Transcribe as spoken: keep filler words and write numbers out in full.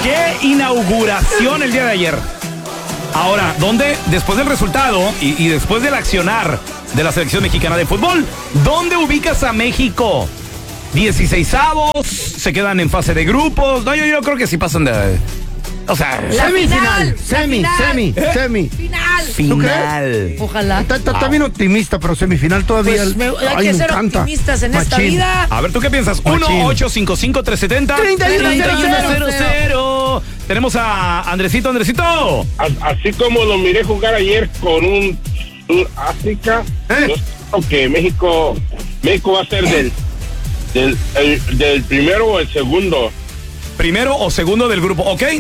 ¡Qué inauguración el día de ayer! Ahora, ¿dónde, después del resultado y, y después del accionar de la selección mexicana de fútbol, dónde ubicas a México? dieciseisavos, se quedan en fase de grupos. No, yo, yo creo que sí pasan de... O sea, La semifinal, final, semi, la final. semi, ¿Eh? semi. Final. final. Ojalá. Está, está- está bien optimista, pero semifinal todavía. Pues me- hay Ay, que me ser encanta. optimistas en esta Machín. vida. A ver, ¿tú qué piensas? Machín. uno ocho cinco cinco tres siete cero treinta y uno cero cero. Tenemos a Andresito, Andresito. Así como lo miré jugar ayer con un, un África, ¿Eh? yo creo que México México va a ser del del, el- del primero o el segundo. Primero o segundo del grupo. Ok,